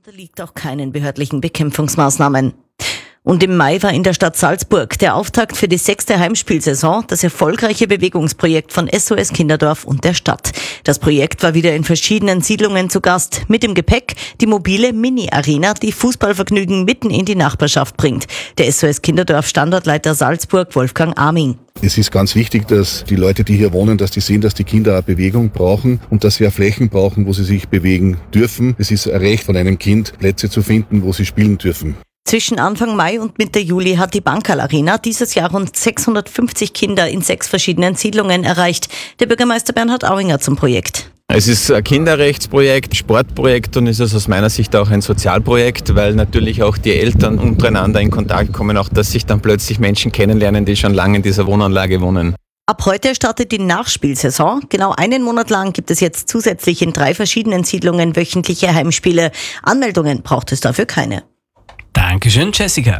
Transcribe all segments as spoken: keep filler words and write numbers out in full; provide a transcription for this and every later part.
unterliegt auch keinen behördlichen Bekämpfungsmaßnahmen. Und im Mai war in der Stadt Salzburg der Auftakt für die sechste Heimspielsaison das erfolgreiche Bewegungsprojekt von S O S Kinderdorf und der Stadt. Das Projekt war wieder in verschiedenen Siedlungen zu Gast. Mit dem Gepäck die mobile Mini-Arena, die Fußballvergnügen mitten in die Nachbarschaft bringt. Der S O S Kinderdorf Standortleiter Salzburg, Wolfgang Arming. Es ist ganz wichtig, dass die Leute, die hier wohnen, dass die sehen, dass die Kinder auch Bewegung brauchen und dass sie auch Flächen brauchen, wo sie sich bewegen dürfen. Es ist ein Recht von einem Kind, Plätze zu finden, wo sie spielen dürfen. Zwischen Anfang Mai und Mitte Juli hat die Bankerl Arena dieses Jahr rund sechshundertfünfzig Kinder in sechs verschiedenen Siedlungen erreicht. Der Bürgermeister Bernhard Auinger zum Projekt. Es ist ein Kinderrechtsprojekt, Sportprojekt und ist es aus meiner Sicht auch ein Sozialprojekt, weil natürlich auch die Eltern untereinander in Kontakt kommen, auch dass sich dann plötzlich Menschen kennenlernen, die schon lange in dieser Wohnanlage wohnen. Ab heute startet die Nachspielsaison. Genau einen Monat lang gibt es jetzt zusätzlich in drei verschiedenen Siedlungen wöchentliche Heimspiele. Anmeldungen braucht es dafür keine. Dankeschön, Jessica.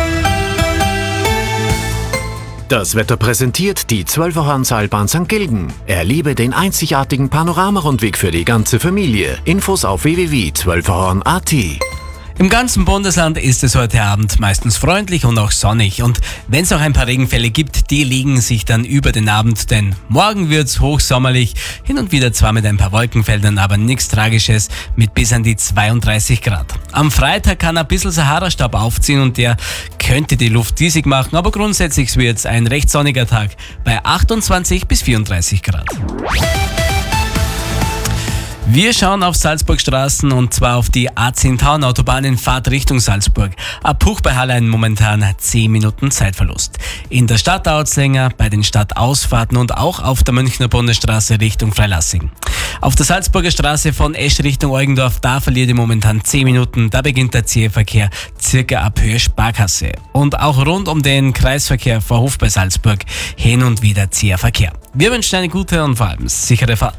Das Wetter präsentiert die zwölfer Hornseilbahn Sankt Gilgen. Erlebe den einzigartigen Panoramarundweg für die ganze Familie. Infos auf w w w punkt zwölferhorn punkt a t. Im ganzen Bundesland ist es heute Abend meistens freundlich und auch sonnig. Und wenn es auch ein paar Regenfälle gibt, die legen sich dann über den Abend, denn morgen wird's hochsommerlich, hin und wieder zwar mit ein paar Wolkenfeldern, aber nichts Tragisches, mit bis an die zweiunddreißig Grad. Am Freitag kann ein bisschen Sahara-Staub aufziehen und der könnte die Luft diesig machen, aber grundsätzlich wird's ein recht sonniger Tag bei achtundzwanzig bis vierunddreißig Grad. Wir schauen auf Salzburgstraßen und zwar auf die A zehn Town Autobahn in Fahrt Richtung Salzburg. Ab Huch bei Hallein momentan zehn Minuten Zeitverlust. In der Stadt dauert's länger, bei den Stadtausfahrten und auch auf der Münchner Bundesstraße Richtung Freilassing. Auf der Salzburger Straße von Esch Richtung Eugendorf, da verliert ihr momentan zehn Minuten, da beginnt der Zielverkehr circa ab Höhe Sparkasse. Und auch rund um den Kreisverkehr vor Hof bei Salzburg hin und wieder Zierverkehr. Wir wünschen eine gute und vor allem sichere Fahrt.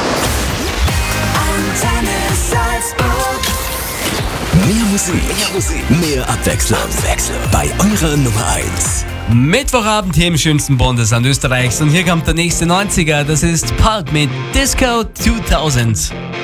Mehr Musik, mehr Musik, mehr Abwechslung, Abwechslung bei eurer Nummer eins. Mittwochabend hier im schönsten Bundesland Österreichs und hier kommt der nächste neunziger, das ist Pulp mit Disco zweitausend.